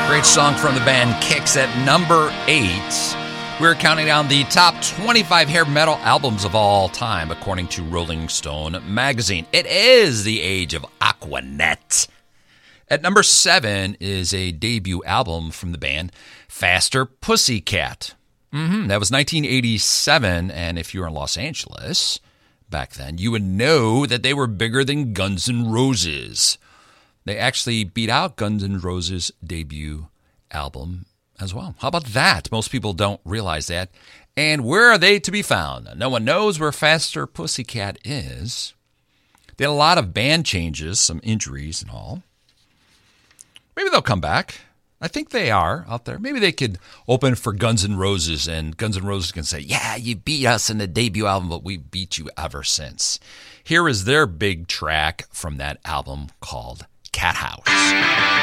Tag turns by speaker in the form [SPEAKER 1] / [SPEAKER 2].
[SPEAKER 1] Great song from the band Kix at number 8. We're counting down the top 25 hair metal albums of all time, according to Rolling Stone magazine. It is the age of Aquanet. At number 7 is a debut album from the band, Faster Pussycat. That was 1987, and if you were in Los Angeles back then, you would know that they were bigger than Guns N' Roses. They actually beat out Guns N' Roses' debut album as well. How about that? Most people don't realize that. And where are they to be found? No one knows where Faster Pussycat is. They had a lot of band changes, some injuries and all. Maybe they'll come back. I think they are out there. Maybe they could open for Guns N' Roses, and Guns N' Roses can say, yeah, you beat us in the debut album, but we beat you ever since. Here is their big track from that album called Cat House.